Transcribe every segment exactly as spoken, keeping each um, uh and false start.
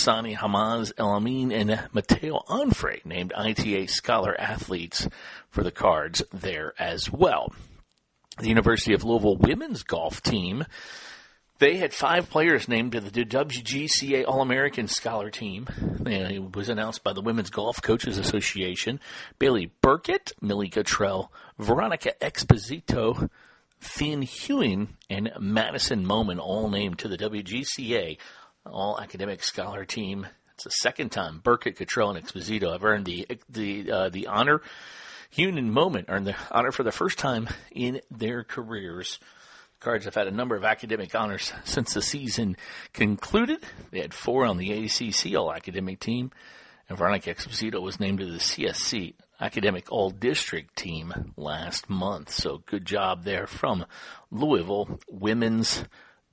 Sani Hamaz El Amin and Mateo Onfray named I T A Scholar Athletes for the Cards there as well. The University of Louisville women's golf team, they had five players named to the W G C A All-American Scholar Team. It was announced by the Women's Golf Coaches Association. Bailey Burkett, Millie Cottrell, Veronica Exposito, Finn Hewing, and Madison Moman, all named to the W G C A All-Academic Scholar Team. It's the second time Burkett, Cottrell, and Exposito have earned the the uh, the honor. Hewing and Moman earned the honor for the first time in their careers. Cards have had a number of academic honors since the season concluded. They had four on the A C C All-Academic Team, and Veronica Exposito was named to the C S C Academic All-District Team last month. So good job there from Louisville Women's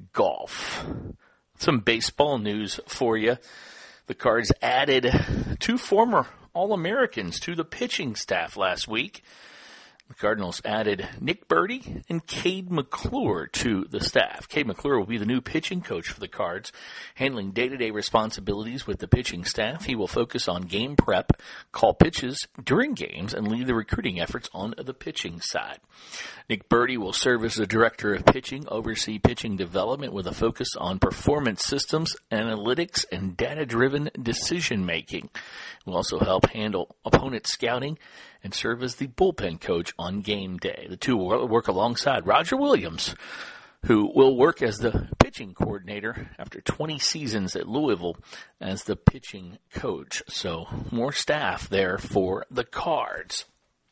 Golf. Some baseball news for you. The Cards added two former All-Americans to the pitching staff last week. The Cardinals added Nick Birdie and Cade McClure to the staff. Cade McClure will be the new pitching coach for the Cards, handling day-to-day responsibilities with the pitching staff. He will focus on game prep, call pitches during games, and lead the recruiting efforts on the pitching side. Nick Birdie will serve as the director of pitching, oversee pitching development with a focus on performance systems, analytics, and data-driven decision-making. He will also help handle opponent scouting and serve as the bullpen coach on game day. The two will work alongside Roger Williams, who will work as the pitching coordinator after twenty seasons at Louisville as the pitching coach. So more staff there for the Cards.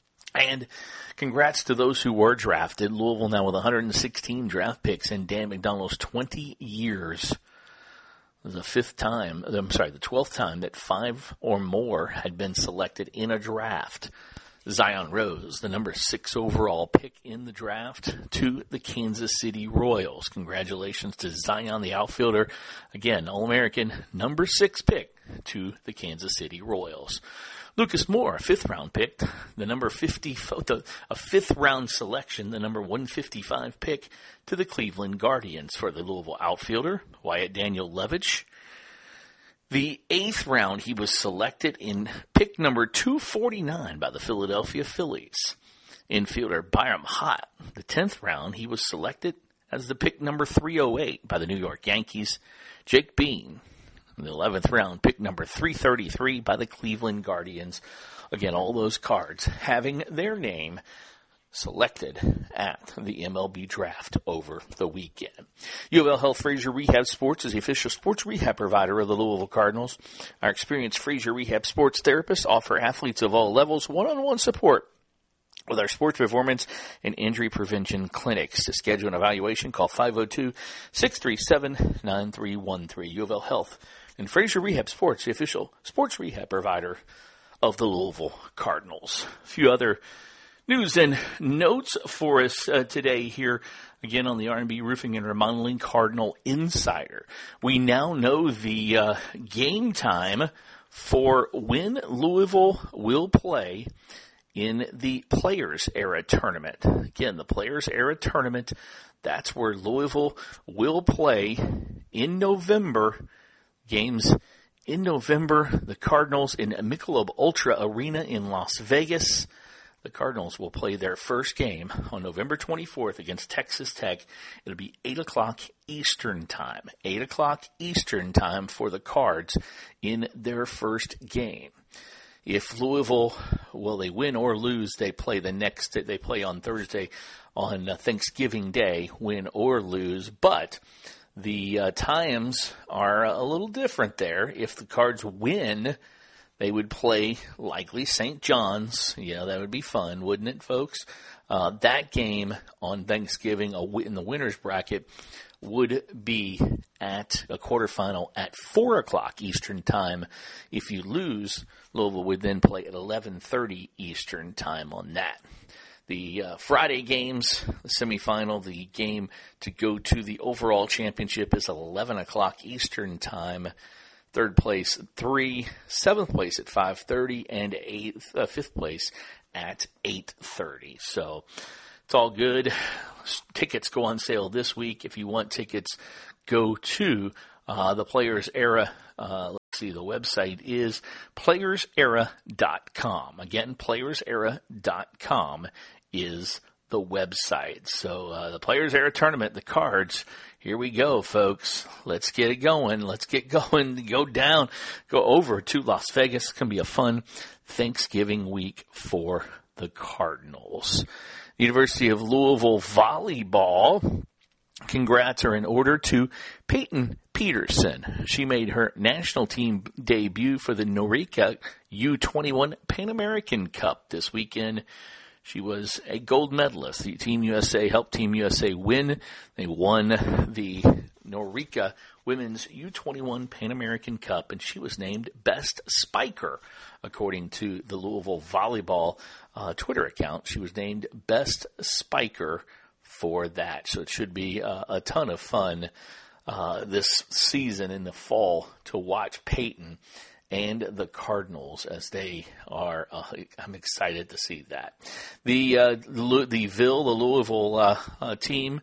And congrats to those who were drafted. Louisville now with one hundred sixteen draft picks in Dan McDonald's twenty years. It was the fifth time, I'm sorry, the twelfth time that five or more had been selected in a draft. Zion Rose, the number six overall pick in the draft, to the Kansas City Royals. Congratulations to Zion, the outfielder. Again, All-American, number six pick to the Kansas City Royals. Lucas Moore, a fifth-round pick, the number fifty, a fifth-round selection, the number one fifty-five pick to the Cleveland Guardians for the Louisville outfielder. Wyatt Daniel Levitch. The eighth round, he was selected in pick number two forty-nine by the Philadelphia Phillies. Infielder Byram Hott. The tenth round, he was selected as the pick number three oh eight by the New York Yankees. Jake Bean. In the eleventh round, pick number three thirty-three by the Cleveland Guardians. Again, all those Cards having their name selected at the M L B draft over the weekend. U of L Health Frazier Rehab Sports is the official sports rehab provider of the Louisville Cardinals. Our experienced Frazier Rehab sports therapists offer athletes of all levels one-on-one support with our sports performance and injury prevention clinics. To schedule an evaluation, call five oh two, six three seven, nine three one three. U of L Health and Frazier Rehab Sports, the official sports rehab provider of the Louisville Cardinals. A few other news and notes for us uh, today here, again on the R and B Roofing and Remodeling Cardinal Insider. We now know the uh, game time for when Louisville will play in the Players Era Tournament. Again, the Players Era Tournament, that's where Louisville will play in November. Games in November, the Cardinals in Michelob Ultra Arena in Las Vegas. The Cardinals will play their first game on November twenty-fourth against Texas Tech. It'll be eight o'clock Eastern Time. eight o'clock Eastern Time for the Cards in their first game. If Louisville, well, they win or lose, they play the next, they play on Thursday on Thanksgiving Day, win or lose. But the uh, times are a little different there. If the Cards win, they would play likely Saint John's. Yeah, that would be fun, wouldn't it, folks? Uh, that game on Thanksgiving in the winner's bracket would be at a quarterfinal at four o'clock Eastern Time. If you lose, Louisville would then play at eleven thirty Eastern Time on that. The uh, Friday games, the semifinal, the game to go to the overall championship is eleven o'clock Eastern Time. Third place at three, seventh place at five thirty, and eighth, uh, fifth place at eight thirty. So it's all good. Tickets go on sale this week. If you want tickets, go to uh, the Players Era. Uh, See, the website is players era dot com. Again, players era dot com is the website. So uh, the Players Era Tournament, the cards, here we go, folks. Let's get it going. Let's get going. Go down, go over to Las Vegas. It's going to be a fun Thanksgiving week for the Cardinals. The University of Louisville volleyball. Congrats are in order to Peyton Peterson. She made her national team debut for the Norica U twenty-one Pan American Cup this weekend. She was a gold medalist. The Team U S A helped Team U S A win. They won the Norica Women's U twenty-one Pan American Cup, and she was named Best Spiker, according to the Louisville Volleyball uh, Twitter account. She was named Best Spiker for that. So it should be uh, a ton of fun uh, this season in the fall to watch Peyton and the Cardinals as they are. Uh, I'm excited to see that. The uh, the Ville, the Louisville uh, uh, team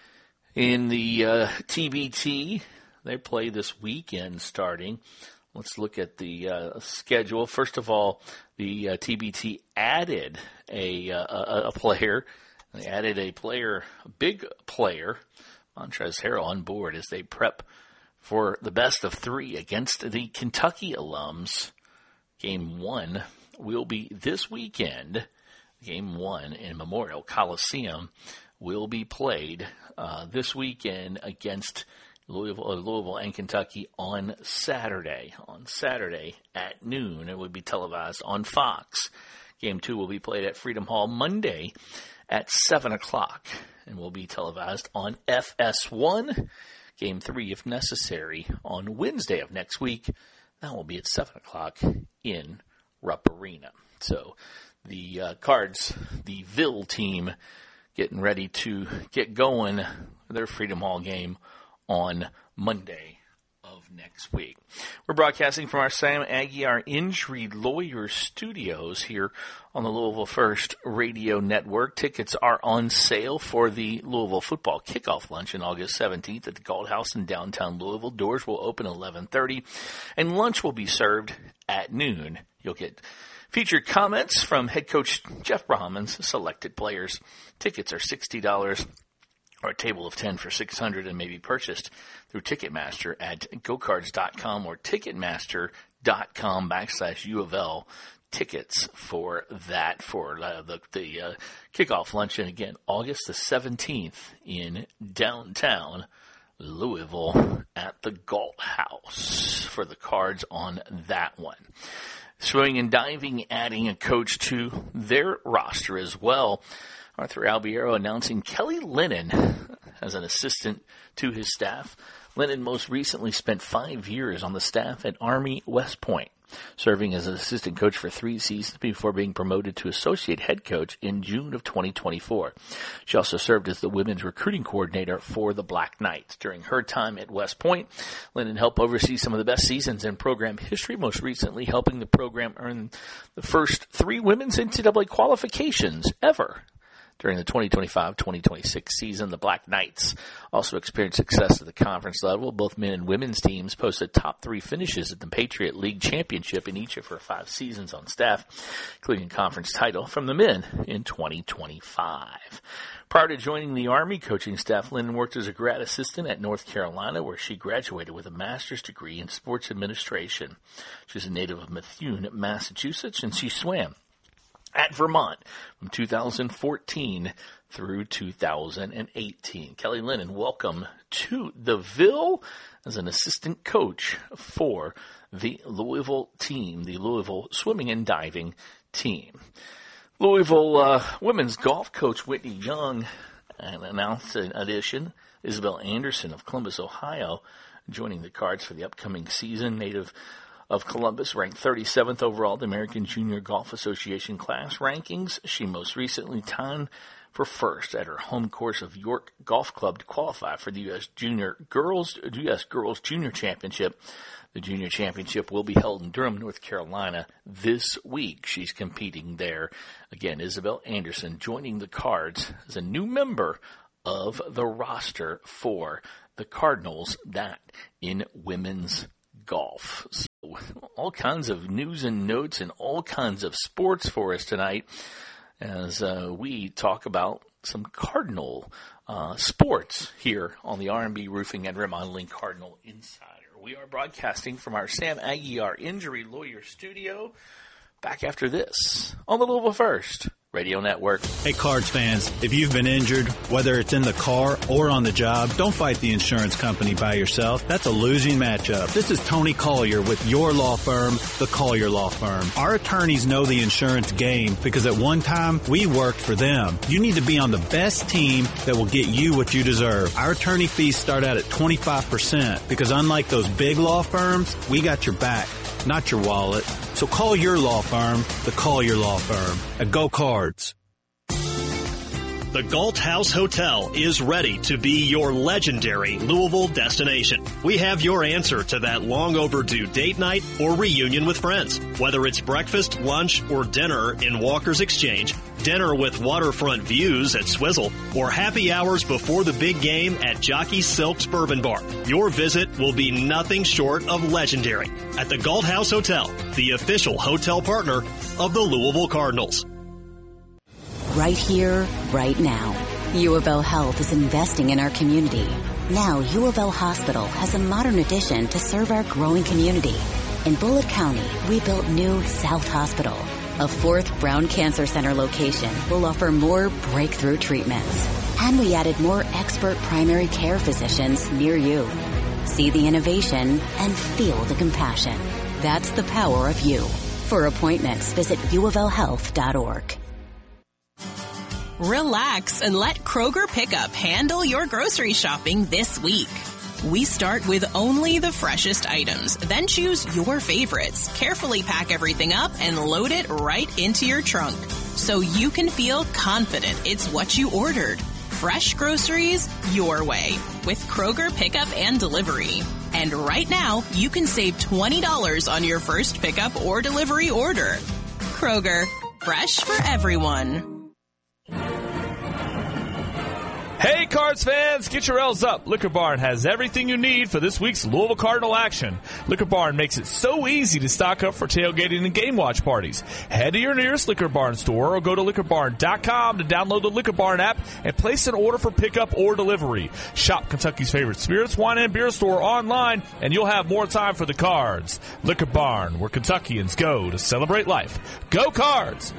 in the uh, T B T, they play this weekend starting. Let's look at the uh, schedule. First of all, the uh, T B T added a, uh, a a player. They added a player, a big player, Montrezl Harrell, on board as they prep for the best of three against the Kentucky alums. Game one will be this weekend. Game one in Memorial Coliseum will be played uh, this weekend against Louisville, uh, Louisville and Kentucky on Saturday. On Saturday at noon, it will be televised on Fox. Game two will be played at Freedom Hall Monday at seven o'clock and will be televised on F S one. Game three, if necessary, on Wednesday of next week. That will be at seven o'clock in Rupp Arena. So the uh, Cards, the Ville team, getting ready to get going for their Freedom Hall game on Monday of next week. We're broadcasting from our Sam Aguiar Injury Lawyer Studios here on the Louisville First Radio Network. Tickets are on sale for the Louisville football kickoff lunch on August seventeenth at the Galt House in downtown Louisville. Doors will open at eleven thirty, and lunch will be served at noon. You'll get featured comments from head coach Jeff Brahman's selected players. Tickets are sixty dollars. Or a table of ten for six hundred dollars and may be purchased through Ticketmaster at go cards dot com or ticketmaster.com backslash U of L tickets for that, for uh, the, the uh, kickoff luncheon. Again, August the seventeenth in downtown Louisville at the Galt House for the Cards on that one. Swimming and diving adding a coach to their roster as well. Arthur Albiero announcing Kelly Lennon as an assistant to his staff. Lennon most recently spent five years on the staff at Army West Point, serving as an assistant coach for three seasons before being promoted to associate head coach in June of twenty twenty-four. She also served as the women's recruiting coordinator for the Black Knights. During her time at West Point, Lennon helped oversee some of the best seasons in program history, most recently helping the program earn the first three women's N C double A qualifications ever. During the twenty twenty-five twenty twenty-six season, the Black Knights also experienced success at the conference level. Both men and women's teams posted top three finishes at the Patriot League Championship in each of her five seasons on staff, including a conference title from the men in twenty twenty-five. Prior to joining the Army coaching staff, Lennon worked as a grad assistant at North Carolina, where she graduated with a master's degree in sports administration. She's a native of Methuen, Massachusetts, and she swam at Vermont from two thousand fourteen through two thousand eighteen. Kelly Lennon, welcome to the Ville as an assistant coach for the Louisville team, the Louisville swimming and diving team. Louisville uh, women's golf coach Whitney Young announced an addition. Isabel Anderson of Columbus, Ohio, joining the Cards for the upcoming season. Native of Columbus, ranked thirty-seventh overall, the American Junior Golf Association class rankings. She most recently tied for first at her home course of York Golf Club to qualify for the U S Junior Girls U S Girls Junior Championship. The Junior Championship will be held in Durham, North Carolina this week. She's competing there. Again, Isabel Anderson joining the Cards as a new member of the roster for the Cardinals, that in women's golf. all kinds of news and notes and all kinds of sports for us tonight as uh, we talk about some Cardinal uh, sports here on the R and B Roofing and Remodeling Cardinal Insider. We are broadcasting from our Sam Aguiar Injury Lawyer Studio. Back after this on the Louisville First Radio Network. Hey, Cards fans, if you've been injured, whether it's in the car or on the job, don't fight the insurance company by yourself. That's a losing matchup. This is Tony Collier with your law firm, the Collier Law Firm. Our attorneys know the insurance game because at one time, we worked for them. You need to be on the best team that will get you what you deserve. Our attorney fees start out at twenty-five percent because unlike those big law firms, we got your back, not your wallet. So call your law firm, the Collier Law Firm, at Go Cards. The Galt House Hotel is ready to be your legendary Louisville destination. We have your answer to that long overdue date night or reunion with friends. Whether it's breakfast, lunch, or dinner in Walker's Exchange, dinner with waterfront views at Swizzle, or happy hours before the big game at Jockey Silk's Bourbon Bar, your visit will be nothing short of legendary at the Galt House Hotel, the official hotel partner of the Louisville Cardinals. Right here, right now. U of L Health is investing in our community. Now, U of L Hospital has a modern addition to serve our growing community. In Bullitt County, we built new South Hospital. A fourth Brown Cancer Center location will offer more breakthrough treatments. And we added more expert primary care physicians near you. See the innovation and feel the compassion. That's the power of you. For appointments, visit u of l health dot org. Relax and let Kroger Pickup handle your grocery shopping this week. We start with only the freshest items, then choose your favorites, carefully pack everything up, and load it right into your trunk so you can feel confident it's what you ordered. Fresh groceries your way with Kroger Pickup and Delivery. And right now, you can save twenty dollars on your first pickup or delivery order. Kroger, fresh for everyone. Hey, Cards fans, get your L's up. Liquor Barn has everything you need for this week's Louisville Cardinal action. Liquor Barn makes it so easy to stock up for tailgating and game watch parties. Head to your nearest Liquor Barn store or go to liquor barn dot com to download the Liquor Barn app and place an order for pickup or delivery. Shop Kentucky's favorite spirits, wine, and beer store online, and you'll have more time for the Cards. Liquor Barn, where Kentuckians go to celebrate life. Go Cards!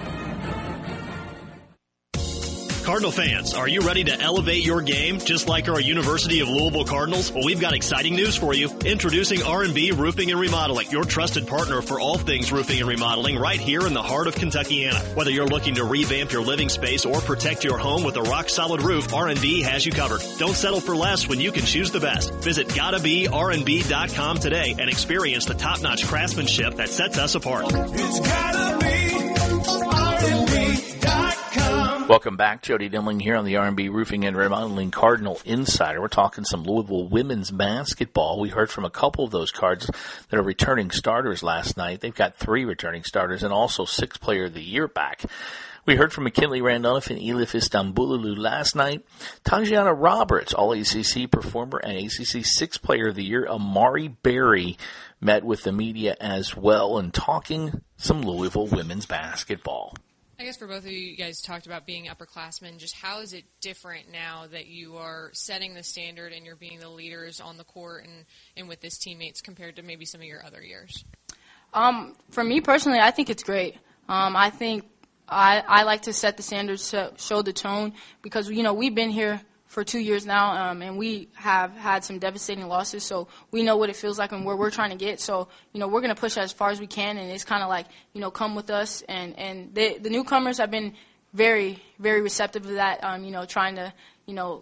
Cardinal fans, are you ready to elevate your game just like our University of Louisville Cardinals? Well, we've got exciting news for you. Introducing R and B Roofing and Remodeling, your trusted partner for all things roofing and remodeling right here in the heart of Kentuckiana. Whether you're looking to revamp your living space or protect your home with a rock-solid roof, R and B has you covered. Don't settle for less when you can choose the best. Visit gotta be r and b dot com today and experience the top-notch craftsmanship that sets us apart. It's gotta be R and B dot com. Welcome back. Jody Dimling here on the R and B Roofing and Remodeling Cardinal Insider. We're talking some Louisville women's basketball. We heard from a couple of those Cards that are returning starters last night. They've got three returning starters and also six Player of the Year back. We heard from McKinley Randolph and Elif Istanbuloglu last night. Tangiana Roberts, All A C C performer and A C C Sixth Player of the Year. Amari Berry met with the media as well and talking some Louisville women's basketball. I guess for both of you, you guys talked about being upperclassmen. Just how is it different now that you are setting the standard and you're being the leaders on the court and, and with this teammates compared to maybe some of your other years? Um, for me personally, I think it's great. Um, I think I, I like to set the standards, show the tone, because, you know, we've been here for two years now, um, and we have had some devastating losses, so we know what it feels like and where we're trying to get. So, you know, we're going to push as far as we can, and it's kind of like, you know, come with us. And, and they, the newcomers have been very, very receptive to that, um, you know, trying to, you know,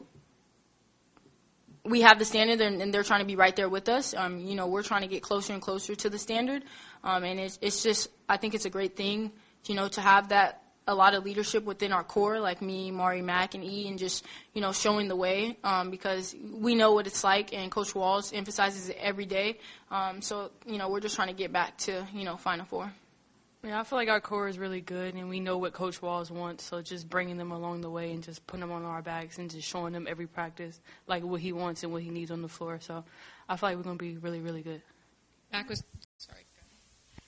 we have the standard, and, and they're trying to be right there with us. Um, you know, we're trying to get closer and closer to the standard, um, and it's, it's just, I think it's a great thing, you know, to have that, a lot of leadership within our core, like me, Mari Mack, and E, and just, you know, showing the way, um, because we know what it's like, and Coach Walls emphasizes it every day. Um, so, you know, we're just trying to get back to, you know, Final Four. Yeah, I feel like our core is really good, and we know what Coach Walls wants, so just bringing them along the way and just putting them on our backs and just showing them every practice, like what he wants and what he needs on the floor. So I feel like we're going to be really, really good. Mack was, sorry.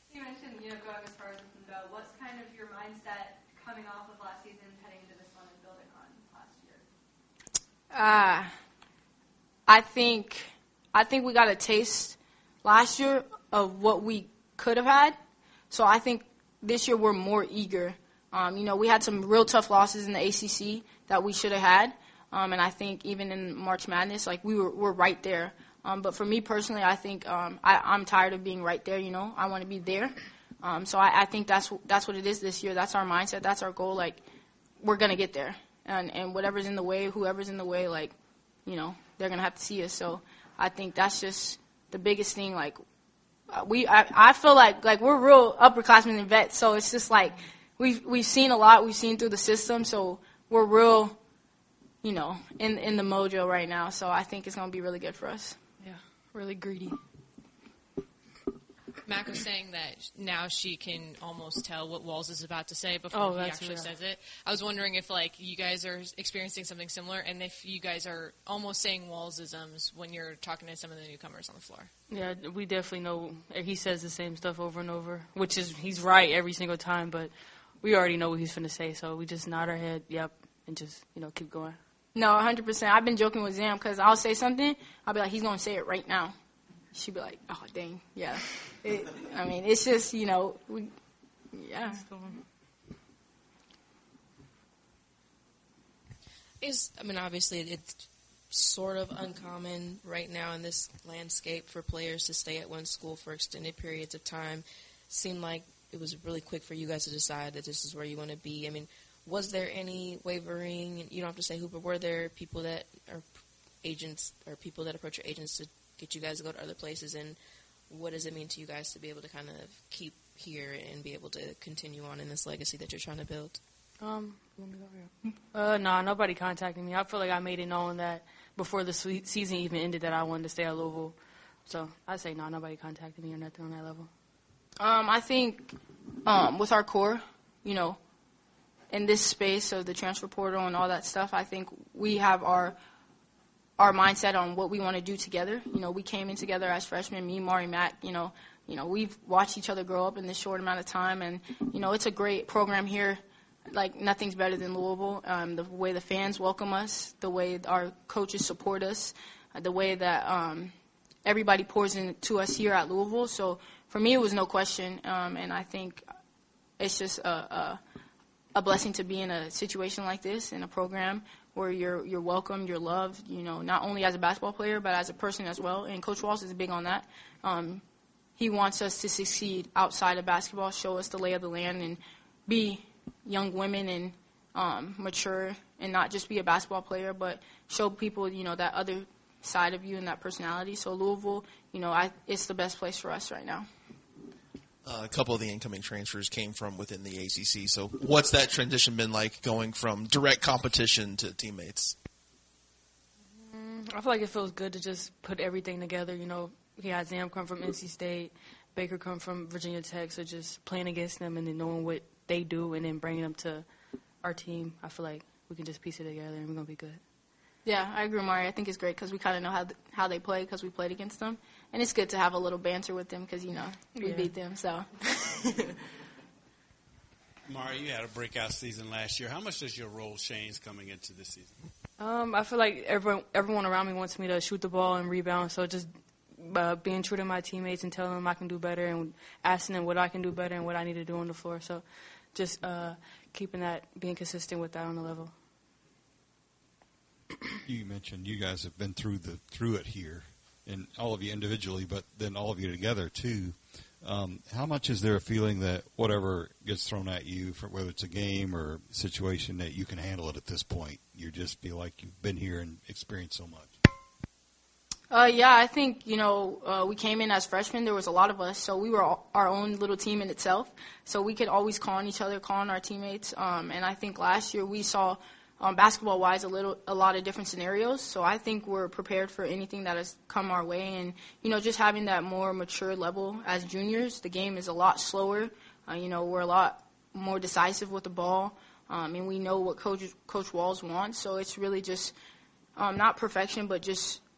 You mentioned, you know, going as far as you can go. What's kind of your mindset coming off of last season, heading into this one and building on last year? Uh, I think I think we got a taste last year of what we could have had. So I think this year we're more eager. Um, you know, we had some real tough losses in the A C C that we should have had. Um, and I think even in March Madness, like, we were, we're right there. Um, but for me personally, I think um, I, I'm tired of being right there, you know. I want to be there. Um, so I, I think that's that's what it is this year. That's our mindset. That's our goal. Like, we're going to get there. And, and whatever's in the way, whoever's in the way, like, you know, they're going to have to see us. So I think that's just the biggest thing. Like, we, I, I feel like, like we're real upperclassmen and vets. So it's just like we've, we've seen a lot. We've seen through the system. So we're real, you know, in, in the mojo right now. So I think it's going to be really good for us. Yeah, really greedy. Mac was saying that now she can almost tell what Walls is about to say before Oh, he that's actually real. says it. I was wondering if, like, you guys are experiencing something similar, and if you guys are almost saying Wallsisms when you're talking to some of the newcomers on the floor. Yeah, we definitely know. He says the same stuff over and over, which is he's right every single time. But we already know what he's finna say, so we just nod our head, yep, and just you know keep going. No, one hundred percent. I've been joking with Zam because I'll say something. I'll be like, he's going to say it right now. She'd be like, oh, dang, yeah. It, I mean, it's just, you know, we, yeah. Is I mean, obviously, it's sort of uncommon right now in this landscape for players to stay at one school for extended periods of time. Seemed like it was really quick for you guys to decide that this is where you want to be. I mean, was there any wavering? You don't have to say who, but were there people that are agents or people that approach your agents to get you guys to go to other places? And what does it mean to you guys to be able to kind of keep here and be able to continue on in this legacy that you're trying to build? Um, let me go here. Uh, no, nah, nobody contacted me. I feel like I made it known that before the swe- season even ended that I wanted to stay at Louisville. So I say no, nah, nobody contacted me or nothing on that level. Um, I think um, with our core, you know, in this space of the transfer portal and all that stuff, I think we have our our mindset on what we want to do together. You know, we came in together as freshmen, me, Mari, Mac, you know, you know, we've watched each other grow up in this short amount of time, and, you know, it's a great program here. Like, nothing's better than Louisville. Um, the way the fans welcome us, the way our coaches support us, uh, the way that um, everybody pours into us here at Louisville. So for me, it was no question, um, and I think it's just a, a, a blessing to be in a situation like this, in a program where you're you're welcome, you're loved, you know, not only as a basketball player, but as a person as well. And Coach Walls is big on that. Um, he wants us to succeed outside of basketball, show us the lay of the land, and be young women and um, mature, and not just be a basketball player, but show people, you know, that other side of you and that personality. So Louisville, you know, I, it's the best place for us right now. Uh, a couple of the incoming transfers came from within the A C C. So what's that transition been like, going from direct competition to teammates? Mm, I feel like it feels good to just put everything together. You know, we had Zam come from N C State, Baker come from Virginia Tech, so just playing against them and then knowing what they do and then bringing them to our team, I feel like we can just piece it together and we're going to be good. Yeah, I agree, Mari. I think it's great because we kind of know how th- how they play because we played against them. And it's good to have a little banter with them because, you know, we Yeah. beat them. So, Mari, you had a breakout season last year. How much does your role change coming into this season? Um, I feel like everyone, everyone around me wants me to shoot the ball and rebound, so just uh, being true to my teammates and telling them I can do better and asking them what I can do better and what I need to do on the floor. So just uh, keeping that, being consistent with that on the level. You mentioned you guys have been through the through it here, and all of you individually, but then all of you together too. Um, how much is there a feeling that whatever gets thrown at you, for whether it's a game or situation, that you can handle it at this point? You just feel like you've been here and experienced so much. uh, yeah, I think, you know, uh, we came in as freshmen. There was a lot of us, so we were all, our own little team in itself. So we could always call on each other, call on our teammates. Um, and I think last year we saw, Um, basketball-wise, a little, a lot of different scenarios. So I think we're prepared for anything that has come our way. And, you know, just having that more mature level as juniors, the game is a lot slower. Uh, you know, we're a lot more decisive with the ball. Um, and we know what Coach, Coach Walls wants. So it's really just um, not perfection, but just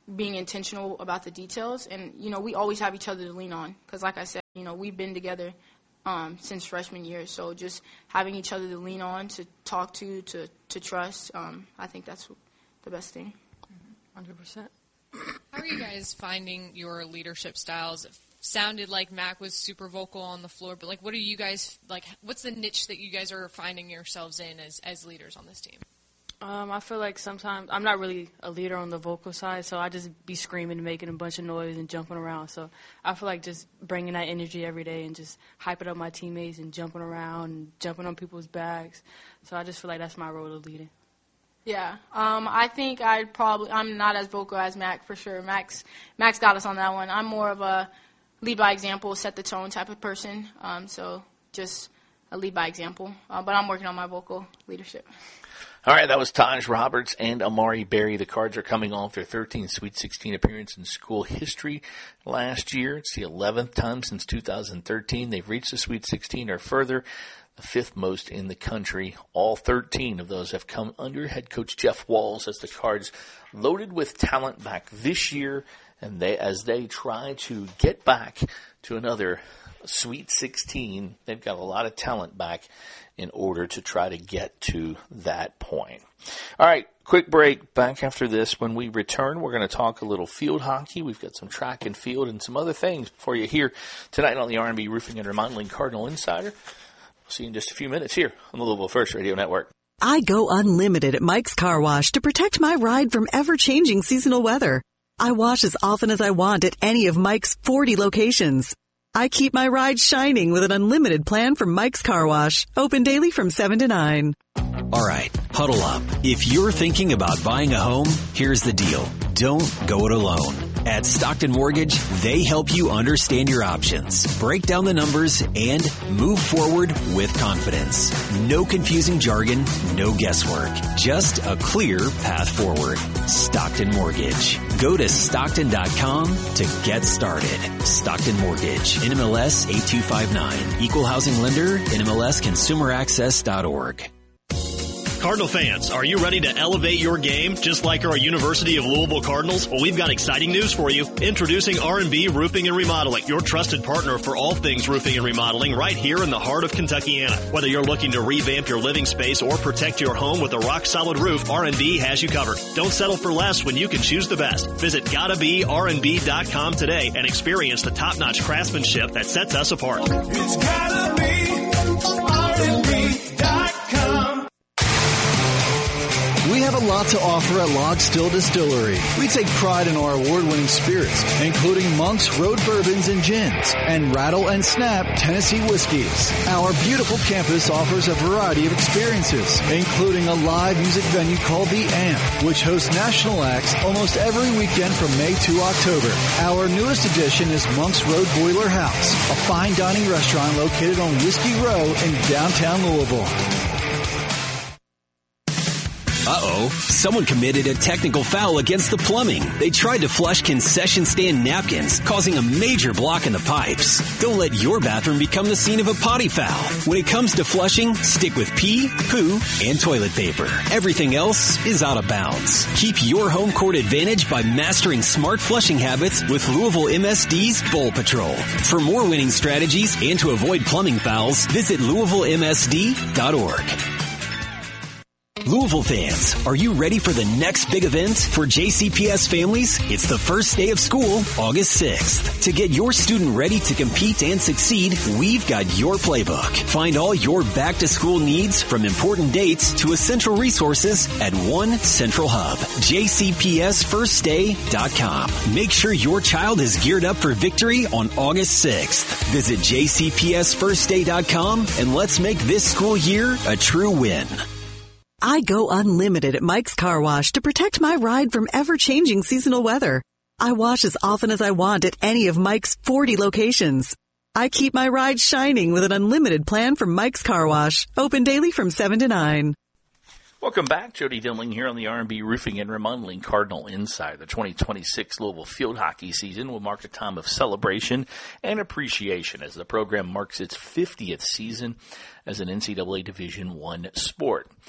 being intentional about the details. And, you know, we always have each other to lean on because, like I said, you know, we've been together um, since freshman year. So just having each other to lean on, to talk to, to, to trust, um, I think that's the best thing. one hundred percent. How are you guys finding your leadership styles? It sounded like Mac was super vocal on the floor, but, like, what are you guys, like, what's the niche that you guys are finding yourselves in as, as leaders on this team? Um, I feel like sometimes I'm not really a leader on the vocal side, so I just be screaming and making a bunch of noise and jumping around. So I feel like just bringing that energy every day and just hyping up my teammates and jumping around and jumping on people's backs. So I just feel like that's my role of leading. Yeah, um, I think I'd probably I'm not as vocal as Mac for sure. Max Max got us on that one. I'm more of a lead by example, set the tone type of person. Um, so just a lead by example. Uh, but I'm working on my vocal leadership. All right, that was Taj Roberts and Amari Berry. The Cards are coming off their thirteenth Sweet sixteen appearance in school history last year. It's the eleventh time since two thousand thirteen they've reached the Sweet sixteen or further, the fifth most in the country. All thirteen of those have come under head coach Jeff Walz as the Cards loaded with talent back this year, and they as they try to get back to another Sweet sixteen. They've got a lot of talent back in order to try to get to that point. All right, quick break. Back after this. When we return, we're going to talk a little field hockey. We've got some track and field and some other things for you here tonight on the R and B Roofing and Remodeling Cardinal Insider. We'll see you in just a few minutes here on the Louisville First Radio Network. I go unlimited at Mike's Car Wash to protect my ride from ever-changing seasonal weather. I wash as often as I want at any of Mike's forty locations. I keep my ride shining with an unlimited plan from Mike's Car Wash, open daily from seven to nine. All right, huddle up. If you're thinking about buying a home, here's the deal. Don't go it alone. At Stockton Mortgage, they help you understand your options, break down the numbers, and move forward with confidence. No confusing jargon, no guesswork. Just a clear path forward. Stockton Mortgage. Go to Stockton dot com to get started. Stockton Mortgage. N M L S eight two five nine. Equal housing lender. N M L S consumer access dot org. Cardinal fans, are you ready to elevate your game just like our University of Louisville Cardinals? Well, we've got exciting news for you. Introducing R and B Roofing and Remodeling, your trusted partner for all things roofing and remodeling right here in the heart of Kentuckiana. Whether you're looking to revamp your living space or protect your home with a rock-solid roof, R and B has you covered. Don't settle for less when you can choose the best. Visit gotta be R and B dot com today and experience the top-notch craftsmanship that sets us apart. It's gotta be R and B dot com. We have a lot to offer at Log Still Distillery. We take pride in our award-winning spirits, including Monk's Road Bourbons and Gins, and Rattle and Snap Tennessee Whiskeys. Our beautiful campus offers a variety of experiences, including a live music venue called The Amp, which hosts national acts almost every weekend from May to October. Our newest addition is Monk's Road Boiler House, a fine dining restaurant located on Whiskey Row in downtown Louisville. Uh-oh, someone committed a technical foul against the plumbing. They tried to flush concession stand napkins, causing a major block in the pipes. Don't let your bathroom become the scene of a potty foul. When it comes to flushing, stick with pee, poo, and toilet paper. Everything else is out of bounds. Keep your home court advantage by mastering smart flushing habits with Louisville M S D's Bowl Patrol. For more winning strategies and to avoid plumbing fouls, visit Louisville M S D dot org. Louisville fans, are you ready for the next big event? For J C P S families, it's the first day of school, August sixth. To get your student ready to compete and succeed, we've got your playbook. Find all your back-to-school needs from important dates to essential resources at one central hub, J C P S first day dot com. Make sure your child is geared up for victory on August sixth. Visit J C P S first day dot com and let's make this school year a true win. I go unlimited at Mike's Car Wash to protect my ride from ever-changing seasonal weather. I wash as often as I want at any of Mike's forty locations. I keep my ride shining with an unlimited plan from Mike's Car Wash, open daily from seven to nine. Welcome back. Jody Dillling here on the R and B Roofing and Remodeling Cardinal Insider. The twenty twenty-six Louisville field hockey season will mark a time of celebration and appreciation as the program marks its fiftieth season as an N C double A Division I sport.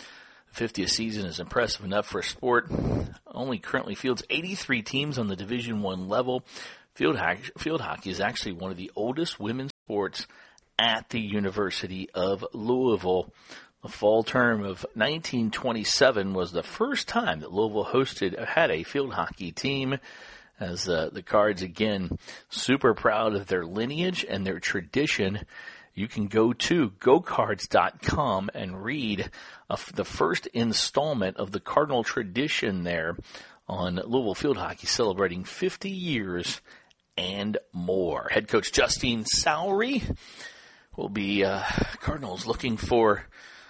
The fiftieth season is impressive enough for a sport only currently fields eighty-three teams on the Division One level. Field hockey, field hockey is actually one of the oldest women's sports at the University of Louisville. The fall term of nineteen twenty-seven was the first time that Louisville hosted had a field hockey team. As uh, the Cards, again, super proud of their lineage and their tradition. You can go to go cards dot com and read uh, the first installment of the Cardinal tradition there on Louisville Field Hockey celebrating fifty years and more. Head coach Justine Sowry will be uh, Cardinals looking for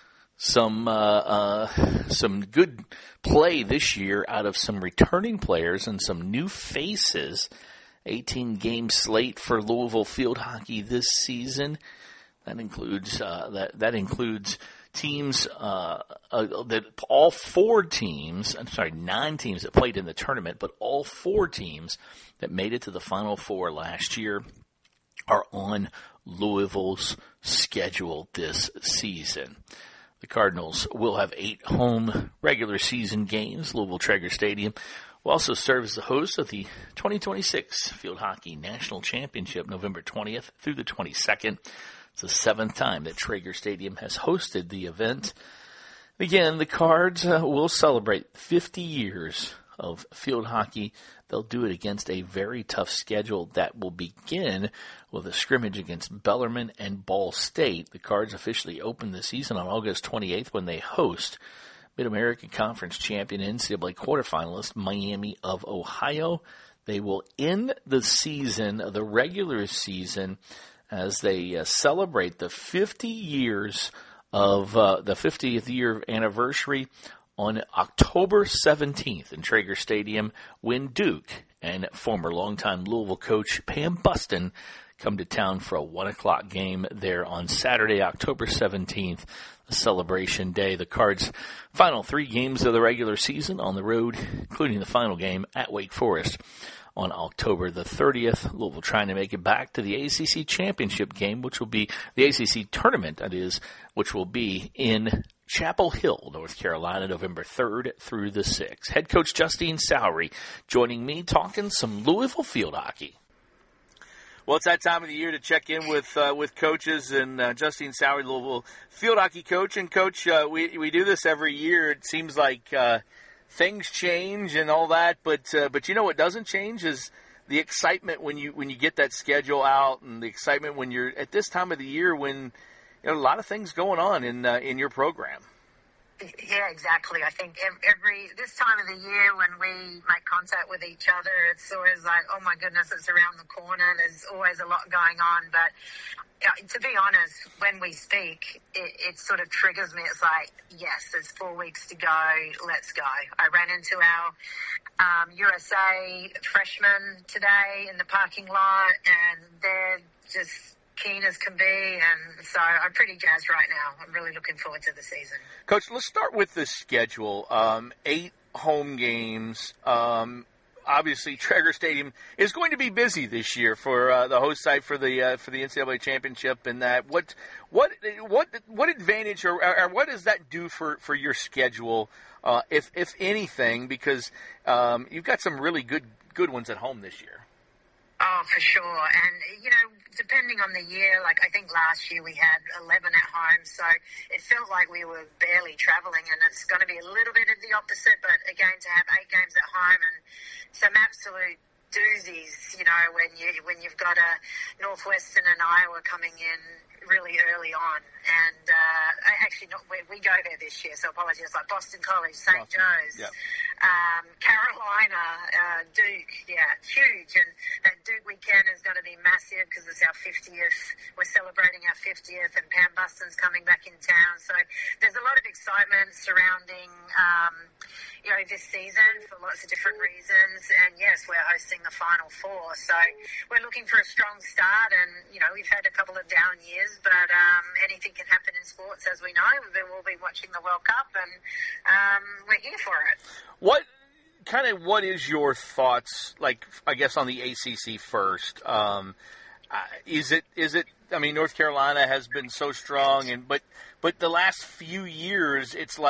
some uh, uh, some good play this year out of some returning players and some new faces. eighteen game slate for Louisville Field Hockey this season. That includes uh, that that includes teams uh, uh, that all four teams. I'm sorry, nine teams that played in the tournament, but all four teams that made it to the Final Four last year are on Louisville's schedule this season. The Cardinals will have eight home regular season games. Louisville Traeger Stadium will also serve as the host of the twenty twenty-six Field Hockey National Championship, November twentieth through the twenty-second. It's the seventh time that Traeger Stadium has hosted the event. Again, the Cards uh, will celebrate fifty years of field hockey. They'll do it against a very tough schedule that will begin with a scrimmage against Bellarmine and Ball State. The Cards officially open the season on August twenty-eighth when they host Mid-American Conference champion N C double A quarterfinalist Miami of Ohio. They will end the season, the regular season, as they uh, celebrate the fifty years of uh, the fiftieth year anniversary on October seventeenth in Traeger Stadium, when Duke and former longtime Louisville coach Pam Buston come to town for a one o'clock game there on Saturday, October seventeenth, a celebration day. The Cards' final three games of the regular season on the road, including the final game at Wake Forest on October the thirtieth. Louisville trying to make it back to the A C C championship game, which will be the A C C tournament, that is, which will be in Chapel Hill, North Carolina, November third through the sixth. Head coach Justine Sowry joining me, talking some Louisville field hockey. Well, it's that time of the year to check in with uh, with coaches, and uh, Justine Sowry, Louisville field hockey coach. And coach, uh, we we do this every year. It seems like uh, things change and all that, but uh, but you know what doesn't change is the excitement when you when you get that schedule out, and the excitement when you're at this time of the year when you know a lot of things going on in uh, in your program. Yeah, exactly. I think every, this time of the year when we make contact with each other, it's always like, oh my goodness, it's around the corner. There's always a lot going on. But yeah, to be honest, when we speak, it, it sort of triggers me. It's like, yes, there's four weeks to go. Let's go. I ran into our um, U S A freshmen today in the parking lot, and they're just keen as can be, and so I'm pretty jazzed right now. I'm really looking forward to the season. Coach, let's start with the schedule. Um, eight home games. Um, obviously, Traeger Stadium is going to be busy this year for uh, the host site for the uh, for the N C double A championship. And that, what what what what advantage or, or what does that do for, for your schedule, uh, if if anything? Because um, you've got some really good good ones at home this year. Oh, for sure. And, you know, depending on the year, like I think last year we had eleven at home, so it felt like we were barely traveling, and it's going to be a little bit of the opposite, but again, to have eight games at home and some absolute doozies, you know, when, you, when you've got a Northwestern and Iowa coming in really early on. And uh, actually, not, we, we go there this year, so apologies, like Boston College, Saint Joe's, Yep. um, Carolina, uh, Duke, yeah, huge. And that Duke weekend is going to be massive because it's our fiftieth. We're celebrating our fiftieth, and Pam Buston's coming back in town. So there's a lot of excitement surrounding, um, you know, this season for lots of different reasons. And yes, we're hosting the Final Four. So we're looking for a strong start. And, you know, we've had a couple of down years, but um, anything can happen in sports, as we know. We'll be watching the World Cup, and um, we're here for it. What kind of what is your thoughts, like, I guess, on the A C C first? Um, uh, is it is it? I mean, North Carolina has been so strong, and but but the last few years, it's like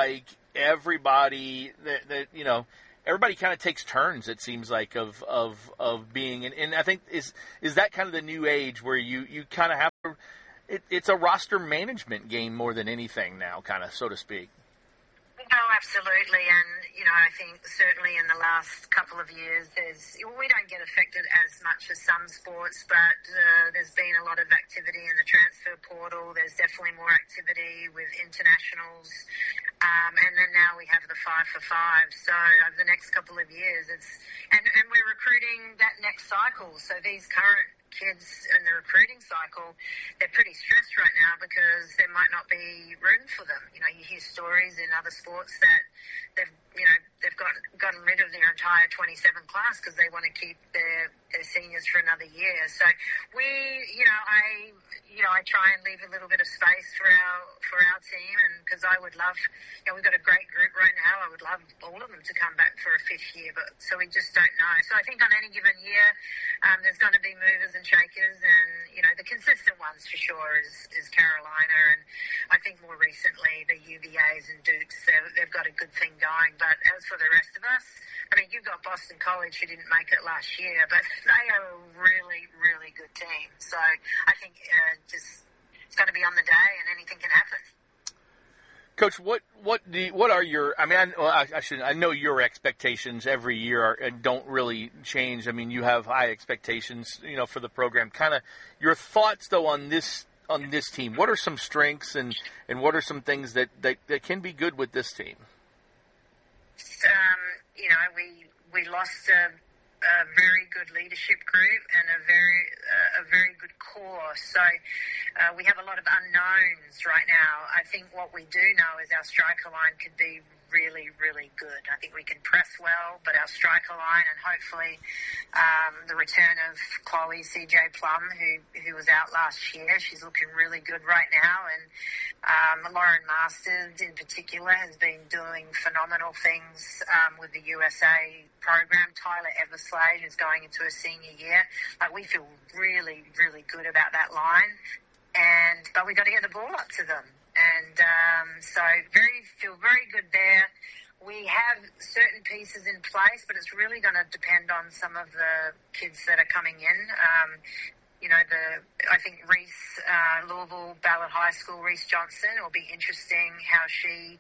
everybody that, that you know, everybody kind of takes turns. It seems like of of of being, and, and I think is is that kind of the new age where you you kind of have to. It, it's a roster management game more than anything now, kind of so to speak. No, absolutely, and you know, I think certainly in the last couple of years, there's we don't get affected as much as some sports, but uh, there's been a lot of activity in the transfer portal. There's definitely more activity with internationals, um, and then now we have the five for five. So over the next couple of years, it's and, and we're recruiting that next cycle. So these current kids in the recruiting cycle, they're pretty stressed right now because there might not be room for them. You know, you hear stories in other sports that they've, you know, they've got, gotten rid of their entire twenty-seven class because they want to keep their, their seniors for another year. So we, you know, I, you know, I try and leave a little bit of space for our, for our team, and because I would love, you know, we've got a great group right now. I would love all of them to come back for a fifth year, but so we just don't know. So I think on any given year, um, there's going to be movers and shakers, and you know, the consistent ones for sure is, is Carolina, and I think more recently the U V As and Dukes, they've, they've got a good thing going. But as for the rest of us, I mean, you've got Boston College who didn't make it last year, but they are a really, really good team. So I think uh, just it's going to be on the day, and anything can happen. Coach, what what do you, what are your? I mean, I, well, I, I should I know your expectations every year are, don't really change. I mean, you have high expectations, you know, for the program. Kind of your thoughts though on this on this team. What are some strengths and, and what are some things that, that, that can be good with this team? Um, you know, we we lost a, a very good leadership group and a very uh, a very good core. So uh, we have a lot of unknowns right now. I think what we do know is our striker line could be really, really good. I think we can press well, but our striker line and hopefully um, the return of Chloe C J Plum, who who was out last year, she's looking really good right now. And um, Lauren Masters in particular has been doing phenomenal things um, with the U S A program. Tyler Everslade is going into a senior year. Like, we feel really, really good about that line. And but we got to get the ball up to them. And um, so very feel very good there. We have certain pieces in place, but it's really going to depend on some of the kids that are coming in. Um, you know, the I think Reese, uh, Louisville Ballard High School, Reese Johnson, it will be interesting how she,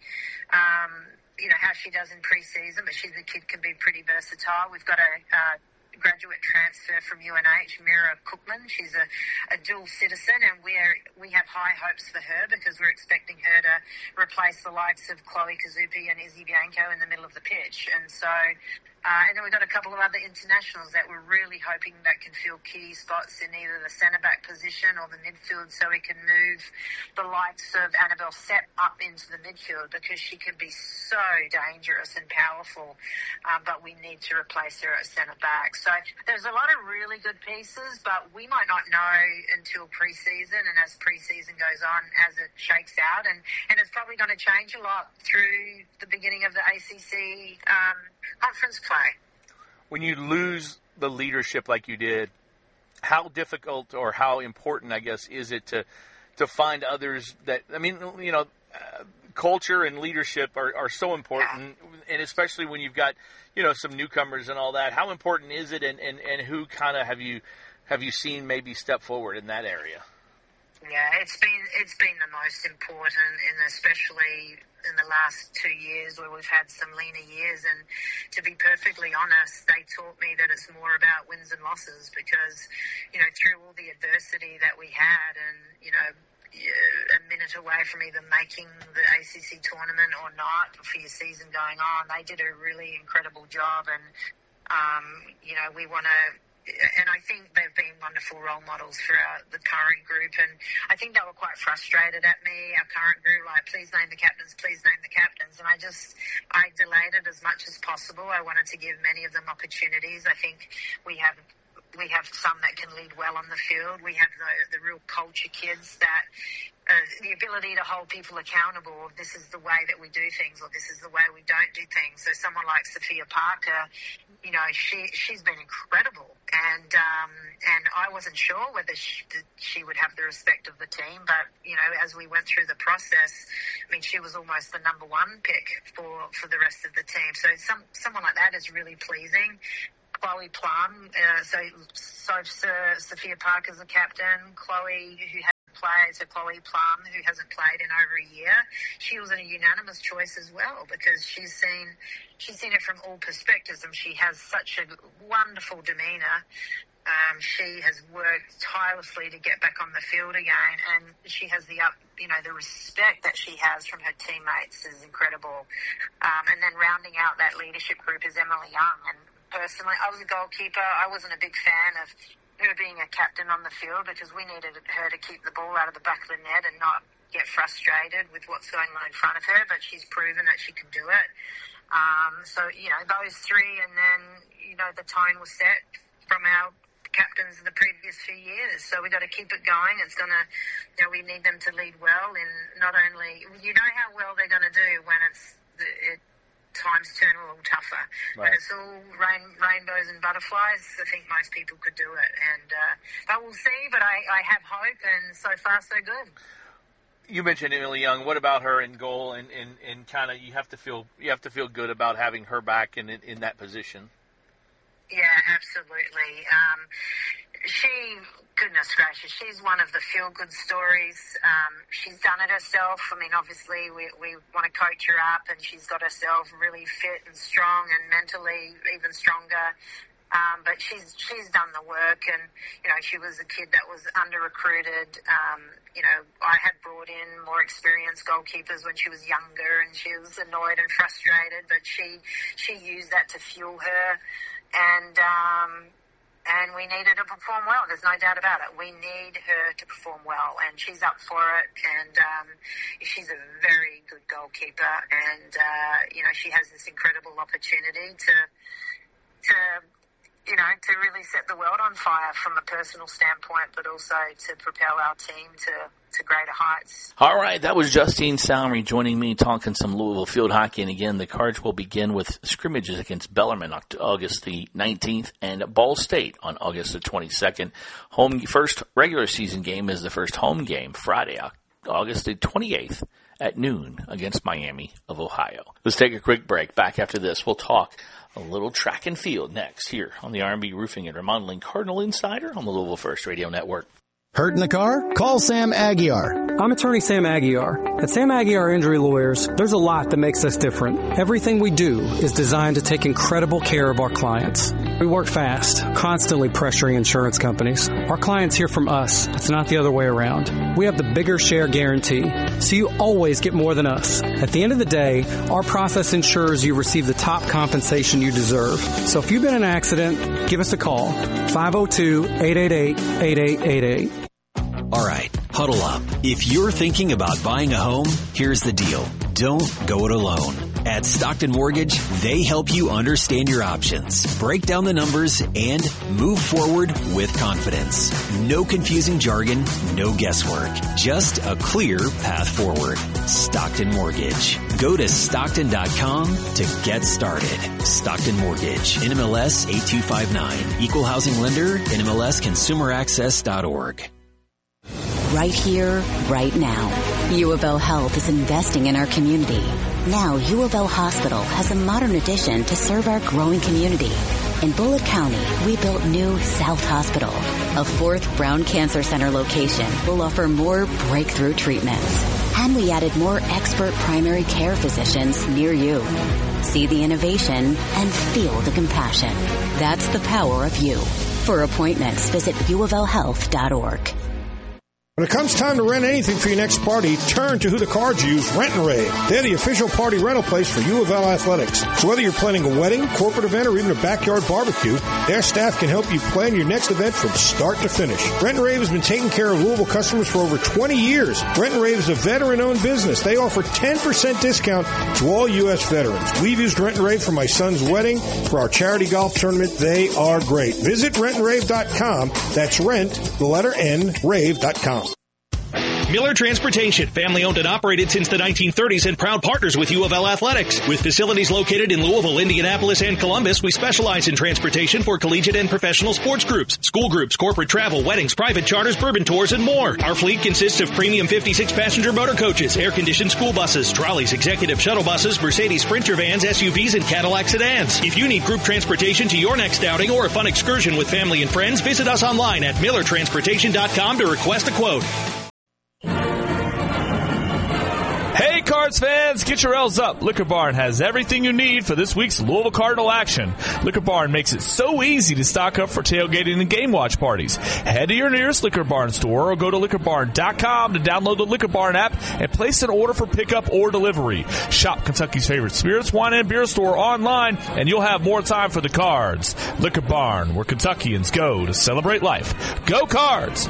um, you know, how she does in preseason. But she's a kid can be pretty versatile. We've got a uh, graduate transfer from U N H, Mira Cookman. She's a, a dual citizen, and we're we have high hopes for her because we're expecting her to replace the likes of Chloe Kazupi and Izzy Bianco in the middle of the pitch. And so, uh, and then we've got a couple of other internationals that we're really hoping that can fill key spots in either the centre back position or the midfield, so we can move the likes of Annabelle Sepp up into the midfield because she can be so dangerous and powerful. Um, but we need to replace her at centre back. So there's a lot of really good pieces, but we might not know until preseason, and as preseason goes on, as it shakes out, and, and it's probably going to change a lot through the beginning of the A C C um, conference play. When you lose the leadership like you did, how difficult or how important, I guess, is it to to find others that, I mean, you know, uh, culture and leadership are, are so important, yeah. And especially when you've got, you know, some newcomers and all that. How important is it, and, and, and who kind of have you have you seen maybe step forward in that area? Yeah, it's been it's been the most important, and especially in the last two years where we've had some leaner years. And to be perfectly honest, they taught me that it's more about wins and losses because, you know, through all the adversity that we had, and you know, a minute away from either making the A C C tournament or not for your season going on, they did a really incredible job. And um, you know, we want to. And I think they've been wonderful role models for our, the current group. And I think they were quite frustrated at me, our current group, like, please name the captains, please name the captains. And I just, I delayed it as much as possible. I wanted to give many of them opportunities. I think we have we have some that can lead well on the field. We have the, the real culture kids that uh, the ability to hold people accountable. This is the way that we do things, or this is the way we don't do things. So someone like Sophia Parker, you know, she she's been incredible And um, and I wasn't sure whether she, she would have the respect of the team, but, you know, as we went through the process, I mean, she was almost the number one pick for, for the rest of the team. So some someone like that is really pleasing. Chloe Plum, uh, so, so Sir Sophia Parker's the captain. Chloe, who hasn't played, so Chloe Plum, who hasn't played in over a year, she was a unanimous choice as well because she's seen she's seen it from all perspectives, and she has such a wonderful demeanour. Um, she has worked tirelessly to get back on the field again, and she has the up, you know, the respect that she has from her teammates is incredible. Um, and then rounding out that leadership group is Emily Young. And personally, I was a goalkeeper. I wasn't a big fan of her being a captain on the field because we needed her to keep the ball out of the back of the net and not get frustrated with what's going on in front of her. But she's proven that she can do it. Um, so, you know, those three, and then, you know, the tone was set from our captains in the previous few years. So we've got to keep it going. It's going to, you know, we need them to lead well in not only, you know how well they're going to do when it's, it, times turn a little tougher. Right. When it's all rain, rainbows and butterflies, I think most people could do it. And, uh, but we'll see, but I, I have hope, and so far so good. You mentioned Emily Young. What about her in goal? And, and, and kind of, you have to feel, you have to feel good about having her back in, in, in that position. Yeah, absolutely. Um, she, goodness gracious, she's one of the feel-good stories. Um, she's done it herself. I mean, obviously, we, we want to coach her up, and she's got herself really fit and strong and mentally even stronger. Um, but she's she's done the work, and, you know, she was a kid that was under-recruited. Um, you know, I had brought in more experienced goalkeepers when she was younger, and she was annoyed and frustrated, but she she used that to fuel her. And um, and we need her to perform well. There's no doubt about it. We need her to perform well, and she's up for it. And um, she's a very good goalkeeper, and uh, you know, she has this incredible opportunity to to you know to really set the world on fire from a personal standpoint, but also to propel our team to. to greater heights. All right, that was Justine Salmi joining me talking some Louisville field hockey. And again, the Cards will begin with scrimmages against Bellarmine on August the nineteenth and Ball State on August the twenty-second. Home first regular season game is the first home game Friday, August the twenty-eighth at noon against Miami of Ohio. Let's take a quick break. Back after this, we'll talk a little track and field next here on the R and B Roofing and Remodeling Cardinal Insider on the Louisville First Radio Network. Hurt in the car? Call Sam Aguiar. I'm attorney Sam Aguiar. At Sam Aguiar Injury Lawyers, there's a lot that makes us different. Everything we do is designed to take incredible care of our clients. We work fast, constantly pressuring insurance companies. Our clients hear from us. It's not the other way around. We have the bigger share guarantee, so you always get more than us. At the end of the day, our process ensures you receive the top compensation you deserve. So if you've been in an accident, give us a call. five oh two, eight eight eight, eight eight eight eight. All right, huddle up. If you're thinking about buying a home, here's the deal. Don't go it alone. At Stockton Mortgage, they help you understand your options, break down the numbers, and move forward with confidence. No confusing jargon, no guesswork. Just a clear path forward. Stockton Mortgage. Go to Stockton dot com to get started. Stockton Mortgage. N M L S eight two five nine. Equal housing lender. N M L S consumer access dot org. Right here, right now. U of L Health is investing in our community. Now, U of L Hospital has a modern addition to serve our growing community. In Bullitt County, we built new South Hospital. A fourth Brown Cancer Center location will offer more breakthrough treatments. And we added more expert primary care physicians near you. See the innovation and feel the compassion. That's the power of you. For appointments, visit u of l health dot org. When it comes time to rent anything for your next party, turn to who the Cards use, Rent and Rave. They're the official party rental place for U of L Athletics. So whether you're planning a wedding, corporate event, or even a backyard barbecue, their staff can help you plan your next event from start to finish. Rent and Rave has been taking care of Louisville customers for over twenty years. Rent and Rave is a veteran-owned business. They offer ten percent discount to all U S veterans. We've used Rent and Rave for my son's wedding, for our charity golf tournament. They are great. Visit rent and rave dot com. That's rent, the letter N, rave dot com. Miller Transportation, family owned and operated since the nineteen thirties and proud partners with U of L Athletics. With facilities located in Louisville, Indianapolis, and Columbus, we specialize in transportation for collegiate and professional sports groups, school groups, corporate travel, weddings, private charters, bourbon tours, and more. Our fleet consists of premium fifty-six passenger motor coaches, air-conditioned school buses, trolleys, executive shuttle buses, Mercedes Sprinter vans, S U Vs, and Cadillac sedans. If you need group transportation to your next outing or a fun excursion with family and friends, visit us online at miller transportation dot com to request a quote. Hey, Cards fans, get your L's up. Liquor Barn has everything you need for this week's Louisville Cardinal action. Liquor Barn makes it so easy to stock up for tailgating and game watch parties. Head to your nearest Liquor Barn store or go to liquor barn dot com to download the Liquor Barn app and place an order for pickup or delivery. Shop Kentucky's favorite spirits, wine, and beer store online, and you'll have more time for the Cards. Liquor Barn, where Kentuckians go to celebrate life. Go Cards!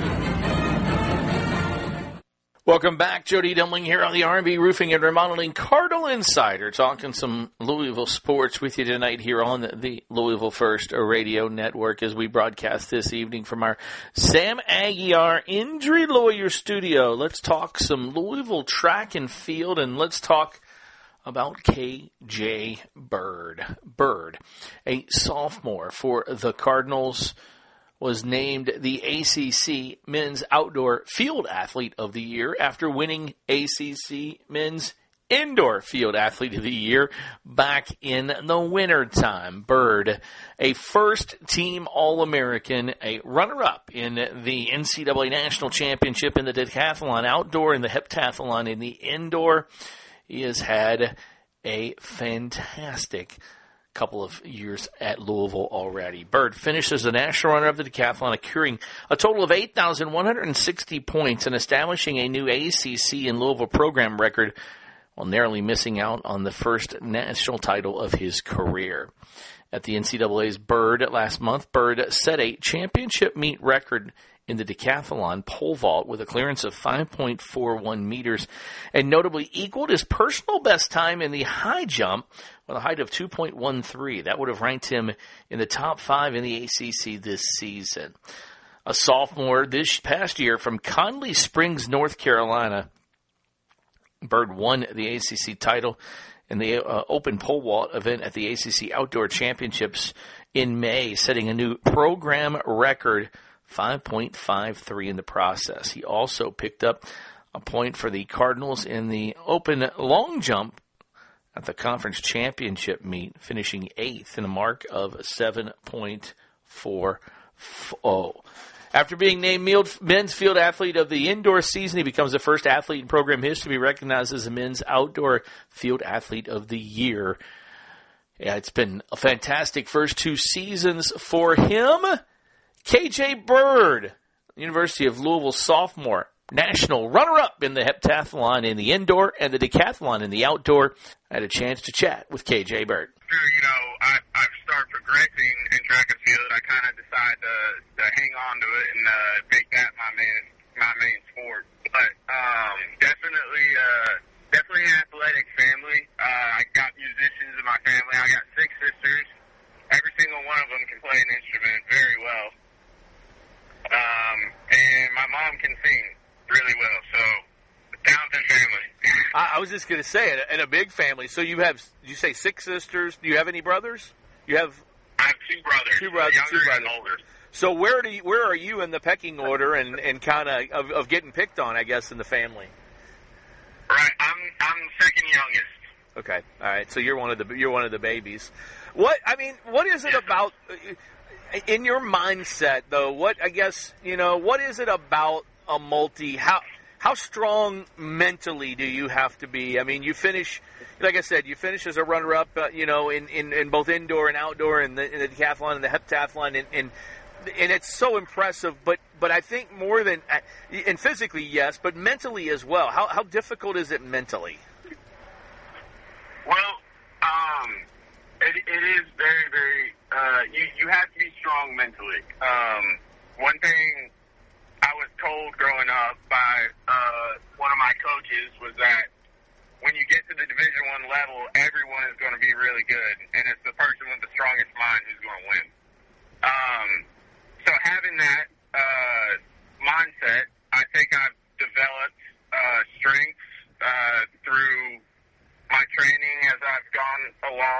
Welcome back. Jody Demling here on the R and B Roofing and Remodeling Cardinal Insider, talking some Louisville sports with you tonight here on the, the Louisville First Radio Network as we broadcast this evening from our Sam Aguiar Injury Lawyer Studio. Let's talk some Louisville track and field, and let's talk about K J Bird. Bird, a sophomore for the Cardinals, was named the A C C Men's Outdoor Field Athlete of the Year after winning A C C Men's Indoor Field Athlete of the Year back in the wintertime. Bird, a first-team All-American, a runner-up in the N C double A National Championship in the decathlon outdoor and the heptathlon in the indoor. He has had a fantastic couple of years at Louisville already. Bird finished as the national runner of the decathlon, accruing a total of eight thousand one hundred sixty points and establishing a new A C C and Louisville program record while narrowly missing out on the first national title of his career. At the N C double A's Bird last month, Bird set a championship meet record in the decathlon pole vault with a clearance of five point four one meters and notably equaled his personal best time in the high jump with a height of two point one three. That would have ranked him in the top five in the A C C this season. A sophomore this past year from Conley Springs, North Carolina, Bird won the A C C title in the uh, open pole vault event at the A C C Outdoor Championships in May, setting a new program record, five point five three in the process. He also picked up a point for the Cardinals in the open long jump at the conference championship meet, finishing eighth in a mark of seven point four oh. After being named Men's Field Athlete of the Indoor season, he becomes the first athlete in program history to be recognized as the Men's Outdoor Field Athlete of the Year. Yeah, it's been a fantastic first two seasons for him. K J Bird, University of Louisville sophomore, national runner-up in the heptathlon in the indoor and the decathlon in the outdoor. I had a chance to chat with K J Bird. You know, I, I start progressing in track and field. I kind of decide to, to hang on to it and uh, make that my main my main sport. But um, definitely, uh, definitely an athletic family. Uh, I got musicians in my family. I got six sisters. Every single one of them can play an instrument very well. Um, and my mom can sing really well. So, talented family. I, I was just going to say, and a, a big family. So you have, you say six sisters. Do you have any brothers? You have. I have two brothers. Two brothers. Younger two brothers. and older. So where do you, where are you in the pecking order and, and kind of, of of getting picked on, I guess, in the family? Right. I'm I'm second youngest. Okay. All right. So you're one of the you're one of the babies. What I mean, what is it about in your mindset though? What I guess you know. What is it about a multi? How how strong mentally do you have to be? I mean, you finish, like I said, you finish as a runner-up, uh, you know, in, in, in both indoor and outdoor, in the, in the decathlon and the heptathlon, and, and and it's so impressive. But but I think more than and physically, yes, but mentally as well. How how difficult is it mentally? Well, um, it, it is very very. Uh, you you have to be strong mentally. Um, one thing I was told growing up by uh, one of my coaches was that when you get to the Division One level, everyone is going to be really good, and it's the person with the strongest mind who's going to win. Um, so having that uh, mindset, I think I've developed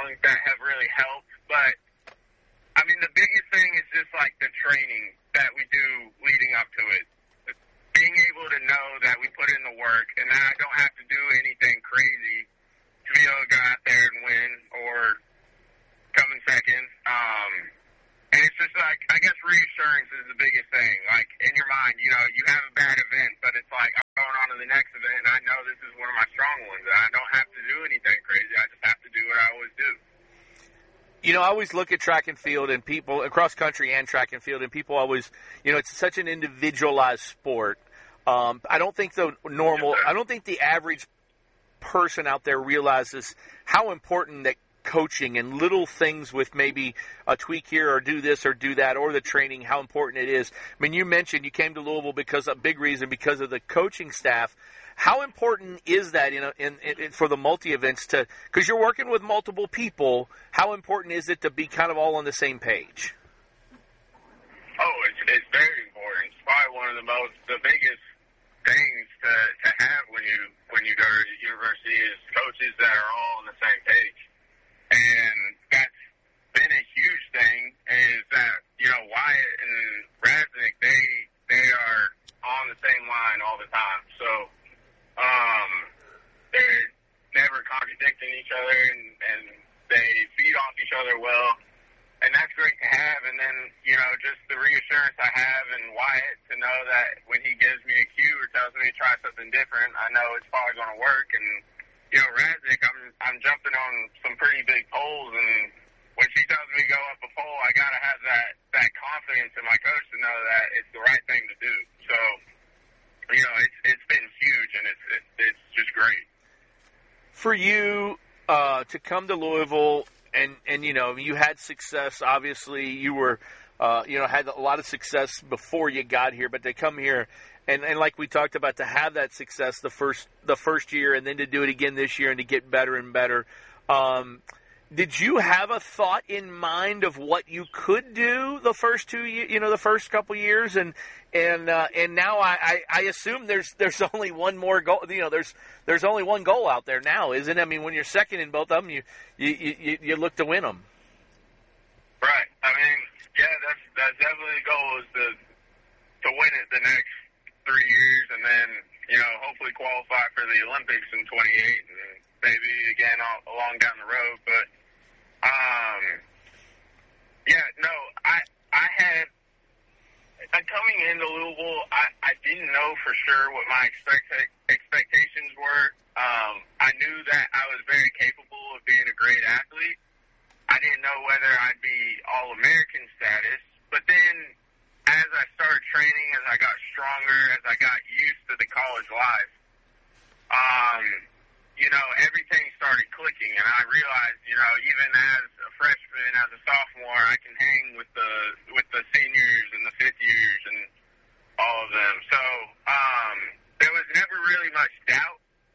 songs that have really helped. But, I mean, the biggest thing is just, like, the training that we do leading up to it. Being able to know that we put in the work and that I don't have to do anything crazy to be able to go out there and win or come in second. Um, and it's just like, I guess reassurance is the biggest thing. Like, in your mind, you know, you have a bad event, but it's like, I'm going on to the next event, and I know this is one of my strong ones. And I don't have to do anything crazy. I just have to do what I always do. You know, I always look at track and field and people, across country and track and field, and people always, you know, it's such an individualized sport. Um, I don't think the normal, I don't think the average person out there realizes how important that coaching and little things with maybe a tweak here or do this or do that or the training, how important it is. I mean, you mentioned you came to Louisville because a big reason because of the coaching staff. How important is that in, a, in, in for the multi-events to, because you're working with multiple people, how important is it to be kind of all on the same page? Oh, it's, it's very important. It's probably one of the most, the biggest things to, to have when you, when you go to university is coaches that are all on the same page. And that's been a huge thing is that, you know, Wyatt and Raznick, they, they are on the same line all the time. So, um, they're never contradicting each other and, and they feed off each other well. And that's great to have. And then, you know, just the reassurance I have in Wyatt to know that when he gives me a cue or tells me to try something different, I know it's probably going to work. And, you know, Raznick, I'm I'm jumping on some pretty big poles, and when she tells me to go up a pole, I got to have that, that confidence in my coach to know that it's the right thing to do. So, you know, it's it's been huge, and it's it, it's just great. For you uh, to come to Louisville, and, and, you know, you had success, obviously, you were, uh, you know, had a lot of success before you got here, but to come here, And, and like we talked about, to have that success the first the first year and then to do it again this year and to get better and better. Um, did you have a thought in mind of what you could do the first two, you know, the first couple years? And and uh, and now I, I, I assume there's there's only one more goal. You know, there's there's only one goal out there now, isn't it? I mean, when you're second in both of them, you you you, you look to win them. Right. I mean, yeah, that's that's definitely the goal is to to win it the next three years, and then, you know, hopefully qualify for the Olympics in twenty-eight, and maybe again all, along down the road. But, um, yeah, no, I I had, uh, coming into Louisville, I, I didn't know for sure what my expect, expectations were. Um, I knew that I was very capable of being a great athlete. I didn't know whether I'd be All-American status, but then as I started training, as I got stronger, as I got used to the college life, um, you know, everything started clicking, and I realized, you know, even as a freshman, as a sophomore, I can hang with the with the seniors and the fifth years and all of them. So um, there was never really much doubt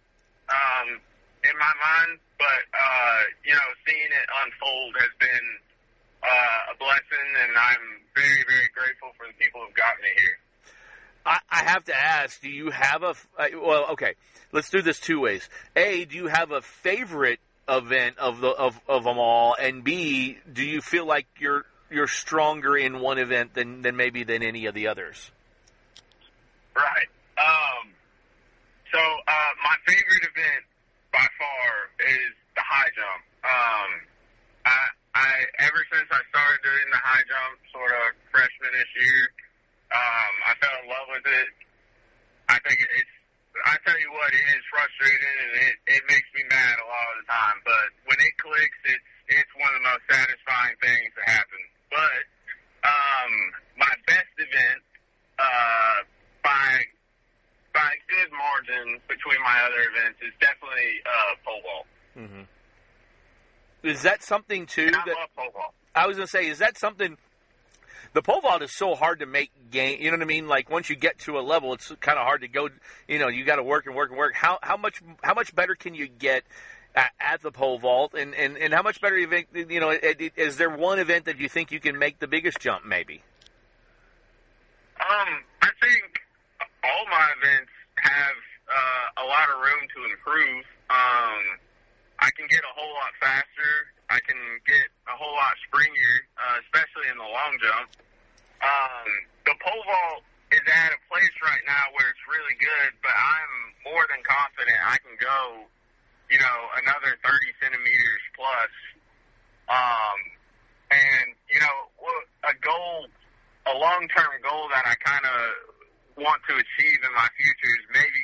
um, in my mind, but uh, you know, seeing it unfold has been uh, a blessing, and I'm very, very grateful for the people who've gotten me here. I, I have to ask, do you have a, uh, well, okay, let's do this two ways. A, do you have a favorite event of the of, of them all? And B, do you feel like you're you're stronger in one event than, than maybe than any of the others? Right. Um, so uh, my favorite event by far is the high jump. Um, I, I ever since I started doing the high jump, sort of freshman-ish year, um, I fell in love with it. I think it's, I tell you what, it is frustrating and it, it makes me mad a lot of the time. But when it clicks, it's it's one of the most satisfying things to happen. But um, my best event, uh, by by a good margin between my other events, is definitely uh, pole vault. Mm-hmm. Is that something too? And I that, love pole vault. I was going to say, is that something? The pole vault is so hard to make game. You know what I mean? Like once you get to a level, it's kind of hard to go. You know, you got to work and work and work. How how much how much better can you get at, at the pole vault? And, and, and how much better you think? You know, is there one event that you think you can make the biggest jump? Maybe. Um, I think all my events have uh, a lot of room to improve. Um, I can get a whole lot faster I can get a whole lot springier, uh, especially in the long jump. Um, the pole vault is at a place right now where it's really good, but I'm more than confident I can go, you know, another thirty centimeters plus. Um, and, you know, a goal, a long-term goal that I kind of want to achieve in my future is maybe